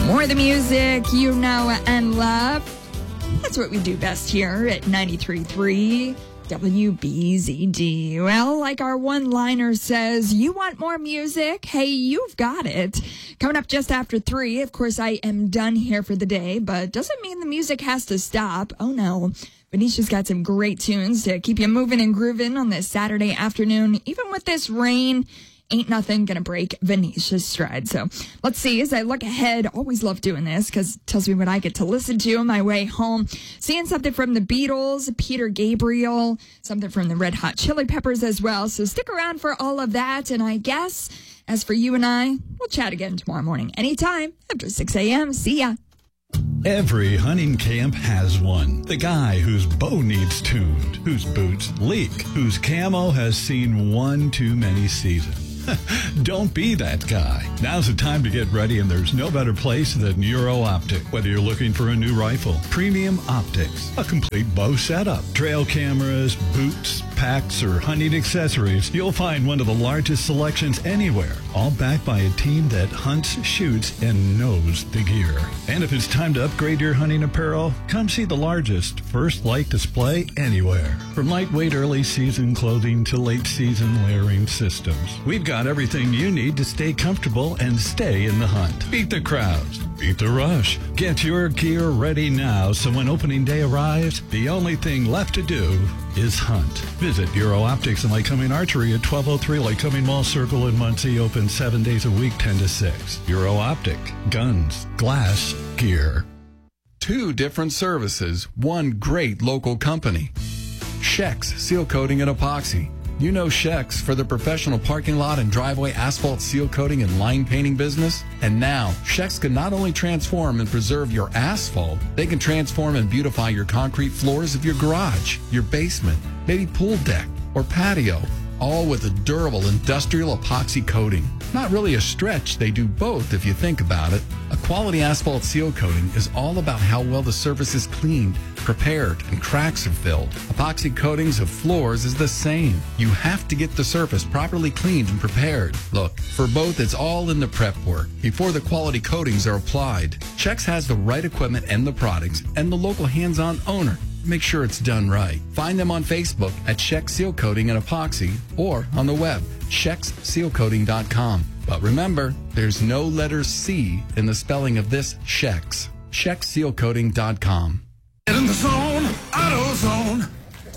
More of the music you know and love. That's what we do best here at 93.3 WBZD. Well, like our one-liner says, you want more music? Hey, you've got it. Coming up just after 3, of course, I am done here for the day, but doesn't mean the music has to stop. Oh, no. Venetia's got some great tunes to keep you moving and grooving on this Saturday afternoon. Even with this rain, ain't nothing gonna break Venetia's stride. So let's see as I look ahead. Always love doing this because it tells me what I get to listen to on my way home. Seeing something from the Beatles, Peter Gabriel, something from the Red Hot Chili Peppers as well. So stick around for all of that. And I guess as for you and I, we'll chat again tomorrow morning, anytime after 6 a.m. See ya. Every hunting camp has one. The guy whose bow needs tuned, whose boots leak, whose camo has seen one too many seasons. Don't be that guy. Now's the time to get ready, and there's no better place than Euro Optic. Whether you're looking for a new rifle, premium optics, a complete bow setup, trail cameras, boots, packs, or hunting accessories, you'll find one of the largest selections anywhere, all backed by a team that hunts, shoots, and knows the gear. And if it's time to upgrade your hunting apparel, come see the largest First Light display anywhere. From lightweight early season clothing to late season layering systems, we've got everything you need to stay comfortable and stay in the hunt. Beat the crowds. Beat the rush. Get your gear ready now so when opening day arrives, the only thing left to do is hunt. Visit Euro Optics and Lycoming Archery at 1203 Lycoming Mall Circle in Muncie, open 7 days a week, 10 to 6. Euro Optic. Guns. Glass. Gear. 2 different services. 1 great local company. Shex Seal Coating and Epoxy. You know Shex for the professional parking lot and driveway asphalt seal coating and line painting business. And now, Shex can not only transform and preserve your asphalt, they can transform and beautify your concrete floors of your garage, your basement, maybe pool deck or patio, all with a durable industrial epoxy coating. Not really a stretch, they do both if you think about it. A quality asphalt seal coating is all about how well the surface is cleaned, prepared, and cracks are filled. Epoxy coatings of floors is the same. You have to get the surface properly cleaned and prepared. Look, for both, it's all in the prep work before the quality coatings are applied. Shex has the right equipment and the products and the local hands-on owner. Make sure it's done right. Find them on Facebook at Shex Seal Coating and Epoxy or on the web, shexsealcoating.com. But remember, there's no letter C in the spelling of this Shex. shexsealcoating.com. Get in the zone, AutoZone.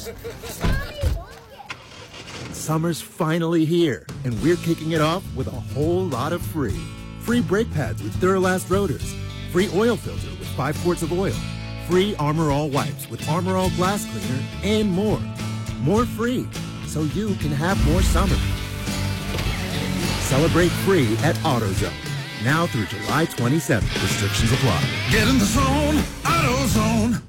Summer's finally here, and we're kicking it off with a whole lot of free. Free brake pads with Duralast rotors. Free oil filter with 5 quarts of oil. Free Armor All wipes with Armor All glass cleaner, and more. More free, so you can have more summer. Celebrate free at AutoZone. Now through July 27th. Restrictions apply. Get in the zone, AutoZone.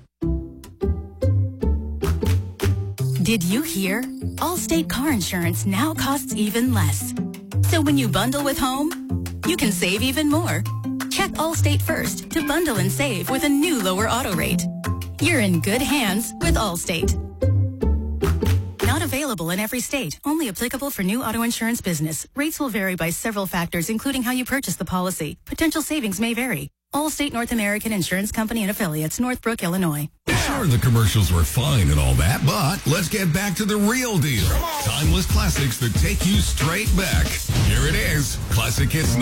Did you hear? Allstate car insurance now costs even less. So when you bundle with home, you can save even more. Check Allstate first to bundle and save with a new lower auto rate. You're in good hands with Allstate. Not available in every state. Only applicable for new auto insurance business. Rates will vary by several factors, including how you purchase the policy. Potential savings may vary. Allstate North American Insurance Company and Affiliates, Northbrook, Illinois. Sure, the commercials were fine and all that, but let's get back to the real deal. Timeless classics that take you straight back. Here it is. Classic Hits